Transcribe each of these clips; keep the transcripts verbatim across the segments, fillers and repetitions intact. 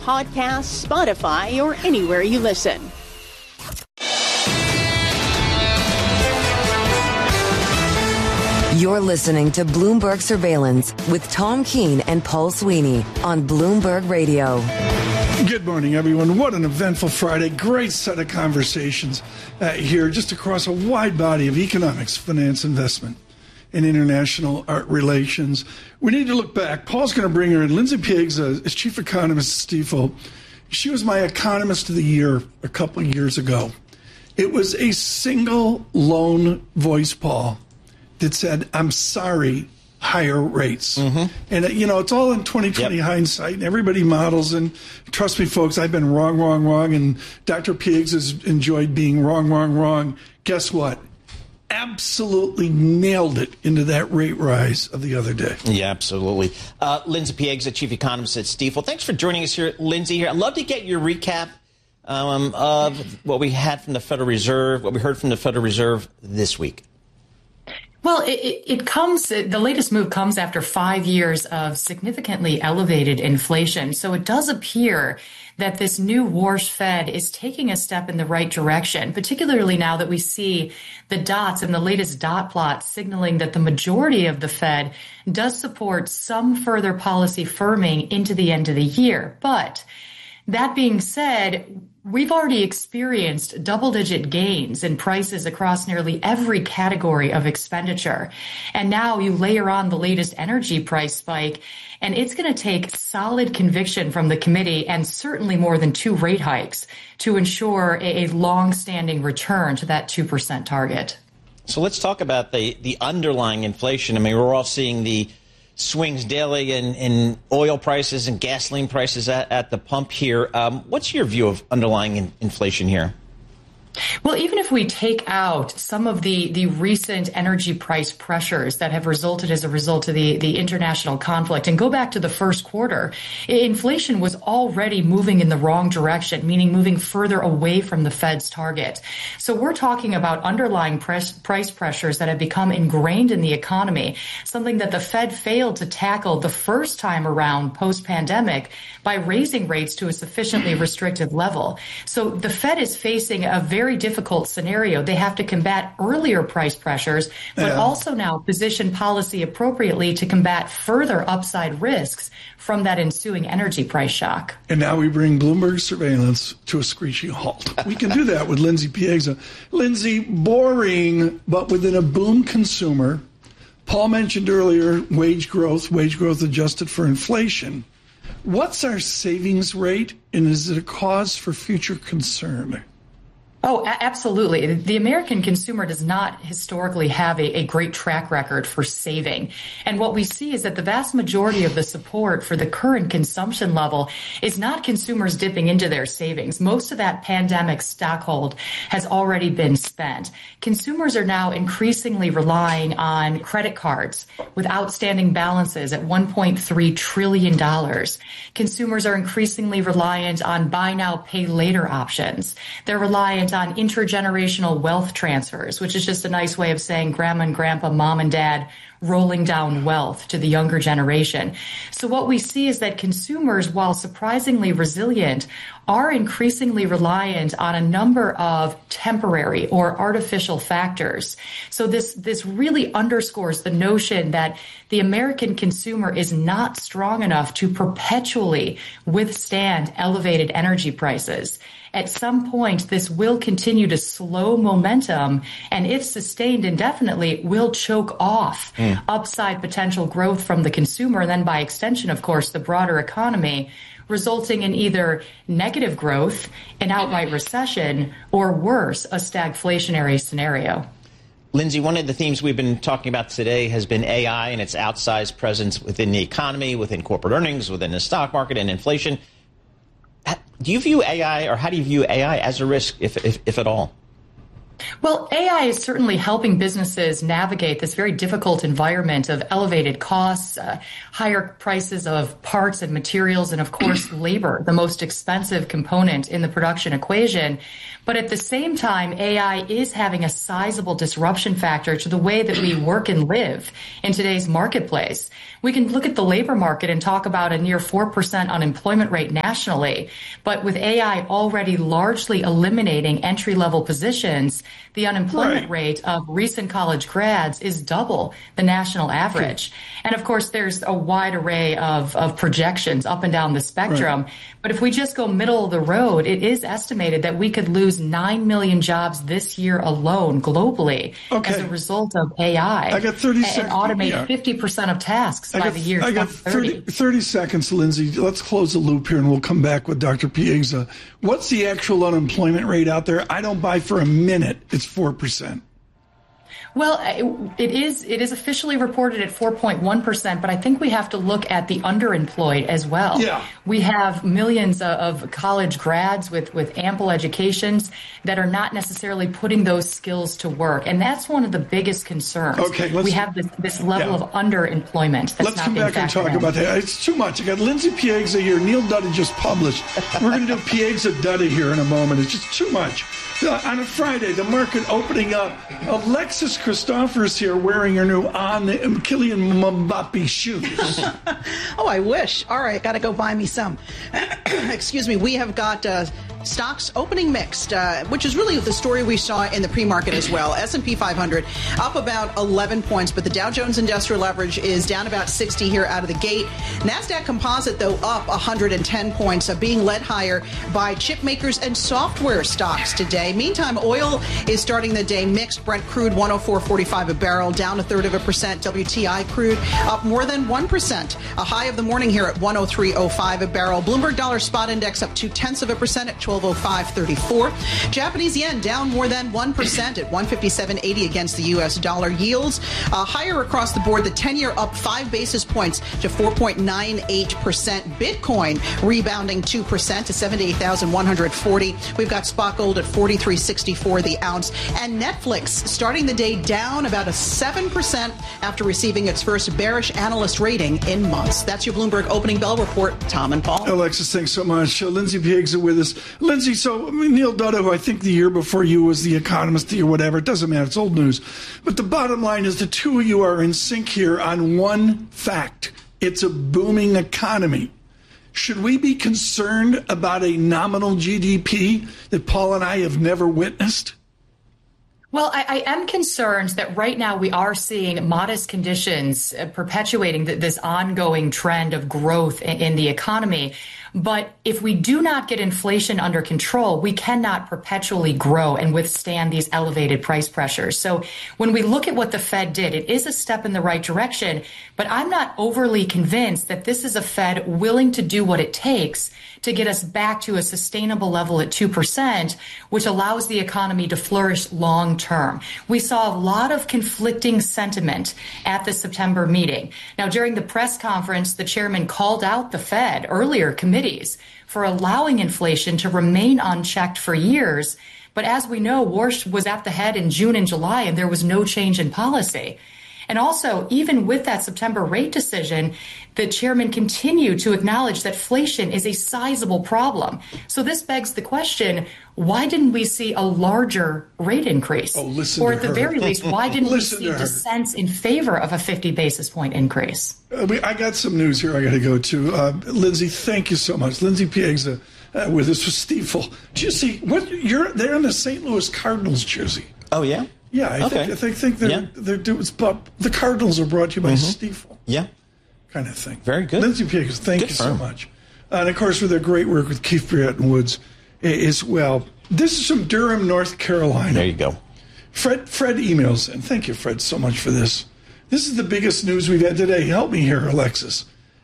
Podcasts, Spotify, or anywhere you listen. You're listening to Bloomberg Surveillance with Tom Keene and Paul Sweeney on Bloomberg Radio. Good morning, everyone. What an eventful Friday. Great set of conversations uh, here just across a wide body of economics, finance, investment, and international uh, relations. We need to look back. Paul's going to bring her in. Lindsay Piegza is chief economist at Stifel. She was my economist of the year a couple of years ago. It was a single lone voice, Paul, that said, I'm sorry, higher rates. Mm-hmm. And, uh, you know, it's all in twenty twenty yep. hindsight, and everybody models. And trust me, folks, I've been wrong, wrong, wrong. And Doctor Piegza has enjoyed being wrong, wrong, wrong. Guess what? Absolutely nailed it into that rate rise of the other day. Yeah, absolutely. Uh, Lindsay Piegza, chief economist at Stifel. Thanks for joining us here, Lindsay. Here, I'd love to get your recap um, of what we had from the Federal Reserve, what we heard from the Federal Reserve this week. Well, it, it comes, the latest move comes after five years of significantly elevated inflation. So it does appear that this new Warsh Fed is taking a step in the right direction, particularly now that we see the dots and the latest dot plot signaling that the majority of the Fed does support some further policy firming into the end of the year. But that being said, we've already experienced double-digit gains in prices across nearly every category of expenditure. And now you layer on the latest energy price spike, and it's going to take solid conviction from the committee and certainly more than two rate hikes to ensure a, a long-standing return to that two percent target. So let's talk about the, the underlying inflation. I mean, we're all seeing the swings daily in, in oil prices and gasoline prices at, at the pump here. Um, what's your view of underlying in, inflation here? Well, even if we take out some of the, the recent energy price pressures that have resulted as a result of the, the international conflict and go back to the first quarter, inflation was already moving in the wrong direction, meaning moving further away from the Fed's target. So we're talking about underlying press, price pressures that have become ingrained in the economy, something that the Fed failed to tackle the first time around post-pandemic by raising rates to a sufficiently restrictive level. So the Fed is facing a very Very difficult scenario. They have to combat earlier price pressures, but yeah. also now position policy appropriately to combat further upside risks from that ensuing energy price shock. And now we bring Bloomberg surveillance to a screeching halt. We can do that with Lindsay Piegza. Lindsay, boring, but within a boom consumer. Paul mentioned earlier wage growth, wage growth adjusted for inflation. What's our savings rate, and is it a cause for future concern? Oh, absolutely. The American consumer does not historically have a, a great track record for saving. And what we see is that the vast majority of the support for the current consumption level is not consumers dipping into their savings. Most of that pandemic stockhold has already been spent. Consumers are now increasingly relying on credit cards with outstanding balances at one point three trillion dollars. Consumers are increasingly reliant on buy now, pay later options. They're reliant on intergenerational wealth transfers, which is just a nice way of saying grandma and grandpa, mom and dad rolling down wealth to the younger generation. So what we see is that consumers, while surprisingly resilient, are increasingly reliant on a number of temporary or artificial factors. So this, this really underscores the notion that the American consumer is not strong enough to perpetually withstand elevated energy prices. At some point, this will continue to slow momentum, and if sustained indefinitely, will choke off mm. upside potential growth from the consumer, and then by extension, of course, the broader economy, resulting in either negative growth, an outright recession, or worse, a stagflationary scenario. Lindsay, one of the themes we've been talking about today has been A I and its outsized presence within the economy, within corporate earnings, within the stock market, and inflation. Do you view A I, or how do you view A I as a risk, if if, if at all? Well, A I is certainly helping businesses navigate this very difficult environment of elevated costs, uh, higher prices of parts and materials, and of course, labor, the most expensive component in the production equation. But at the same time, A I is having a sizable disruption factor to the way that we work and live in today's marketplace. We can look at the labor market and talk about a near four percent unemployment rate nationally. But with A I already largely eliminating entry-level positions, the unemployment right. rate of recent college grads is double the national average. Okay. And of course, there's a wide array of, of projections up and down the spectrum. Right. But if we just go middle of the road, it is estimated that we could lose nine million jobs this year alone globally okay. as a result of A I. I got thirty and, seconds. And automate yeah. fifty percent of tasks I by got, the year I got twenty thirty. thirty, thirty seconds, Lindsay. Let's close the loop here and we'll come back with Doctor Piegza. What's the actual unemployment rate out there? I don't buy for a minute it's four percent. Well, it is it is officially reported at four point one percent, but I think we have to look at the underemployed as well. Yeah. We have millions of college grads with, with ample educations that are not necessarily putting those skills to work. And that's one of the biggest concerns. Okay, let's, we have this, this level yeah. of underemployment that's let's not come being back and talk in. about that. It's too much. I got Lindsay Piegza here. Neil Dutta just published. We're going to do Piegza Dutta here in a moment. It's just too much. Uh, on a Friday, the market opening up. Alexis Christopher is here wearing her new on Kylian Mbappe shoes. Oh, I wish. All right, got to go buy me some. Excuse me. We have got uh, stocks opening mixed, uh, which is really the story we saw in the pre-market as well. S and P five hundred up about eleven points, but the Dow Jones Industrial Average is down about sixty here out of the gate. NASDAQ Composite, though, up one hundred ten points, uh, being led higher by chip makers and software stocks today. Meantime, oil is starting the day mixed. Brent crude one oh four forty-five a barrel, down a third of a percent. W T I crude up more than one percent. A high of the morning here at one oh three oh five a barrel. Bloomberg Dollar Spot Index up two tenths of a percent at twelve oh five thirty-four. Japanese yen down more than one percent at one fifty-seven eighty against the U S dollar. Yields uh, higher across the board. The ten-year up five basis points to four point nine eight percent. Bitcoin rebounding two percent to seventy-eight thousand one hundred forty. We've got spot gold at forty-three sixty-four the ounce. And Netflix starting the day down about a seven percent after receiving its first bearish analyst rating in months. That's your Bloomberg Opening Bell Report. Tom and Paul. Alexis, thanks so much. Uh, Lindsay Piegza with us. Lindsay, so I mean, Neil Dutta, who I think the year before you was the economist or whatever, it doesn't matter. It's old news. But the bottom line is the two of you are in sync here on one fact. It's a booming economy. Should we be concerned about a nominal G D P that Paul and I have never witnessed? Well, I, I am concerned that right now we are seeing modest conditions uh, perpetuating th- this ongoing trend of growth in, in the economy. But if we do not get inflation under control, we cannot perpetually grow and withstand these elevated price pressures. So when we look at what the Fed did, it is a step in the right direction, but I'm not overly convinced that this is a Fed willing to do what it takes to get us back to a sustainable level at two percent, which allows the economy to flourish long term. We saw a lot of conflicting sentiment at the September meeting. Now, during the press conference, the chairman called out the Fed, earlier committees, for allowing inflation to remain unchecked for years. But as we know, Warsh was at the head in June and July, and there was no change in policy. And also, even with that September rate decision, the chairman continued to acknowledge that inflation is a sizable problem. So this begs the question, why didn't we see a larger rate increase? Oh, listen or to at the her. very least, why didn't we Listen see to her. dissents in favor of a fifty basis point increase? Uh, we, I got some news here I got to go to. Uh, Lindsay, thank you so much. Lindsay Piegza uh, with us for Stifel. Do you see, what, you're, they're in the Saint Louis Cardinals jersey. Oh, yeah? Yeah, I Okay. think, I think, think they're, Yeah. they're doing, the Cardinals are brought to you by Mm-hmm. Stifel. Yeah. Kind of thing. Very good. Lindsay Piegza, thank Good you for so him. much. Uh, and of course, with their great work with Keith Briette and Woods uh, as well. This is from Durham, North Carolina. There you go. Fred, Fred emails, and thank you, Fred, so much for this. This is the biggest news we've had today. Help me here, Alexis.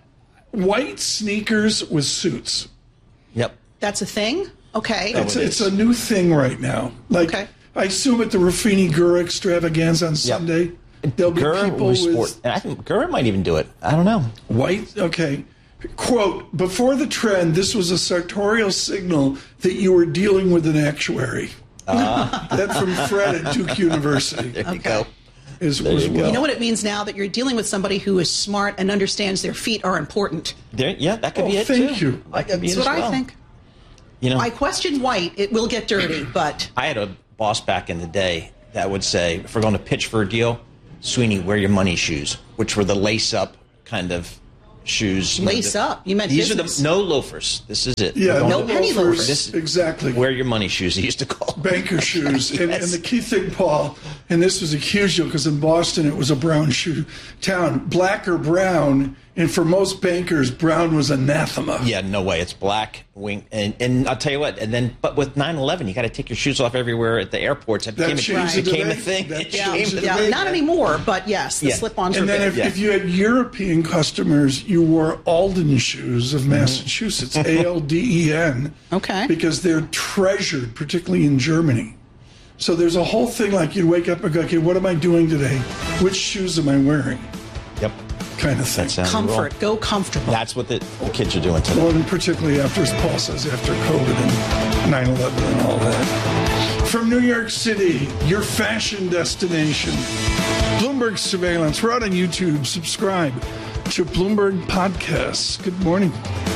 White sneakers with suits. Yep. That's a thing? Okay. It's, it's a new thing right now. Like, Okay. I assume at the Ruffini Gura extravaganza on Sunday, there'll be Gurr people will with sport. And I think Gurr might even do it. I don't know. white. Okay. Quote, before the trend, this was a sartorial signal that you were dealing with an actuary. Uh. That from Fred at Duke University. There you Okay. go. Is, There was you well. You know what it means now that you're dealing with somebody who is smart and understands their feet are important. There, yeah, that could Oh, be it thank too. you. That could be That's it what as well. I think. You know, I question white. It will get dirty, but I had a boss back in the day that would say, if we're going to pitch for a deal, Sweeney, wear your money shoes, which were the lace-up kind of shoes. You know, lace the- up. You meant These business. are the no loafers. This is it. Yeah, We're going no to- penny loafers. This- Exactly. Wear your money shoes. They used to call them. Banker shoes. And, Yes. and the key thing, Paul, and this was a huge deal because in Boston it was a brown shoe town. Black or brown, and for most bankers, brown was anathema. Yeah, no way. It's black wing, and, and I'll tell you what. And then, but with nine eleven, you got to take your shoes off everywhere at the airports. It That became, changed a, it became a today. thing. That It yeah, changed became it a yeah, today. thing. not anymore. But yes, the Yeah. slip-ons And are then big. if, Yeah. if you had European customers, you wore Alden shoes of Massachusetts, A L D E N. Okay. Because they're treasured, particularly in Germany. So there's a whole thing like you'd wake up and go, okay, what am I doing today? Which shoes am I wearing? Yep. Kind of thing. That's how we roll. Comfort. Go comfortable. That's what the, the kids are doing today. Well, and particularly after, as Paul says, after COVID and nine eleven and all that. From New York City, your fashion destination, Bloomberg Surveillance. We're out on YouTube. Subscribe to Bloomberg Podcasts. Good morning.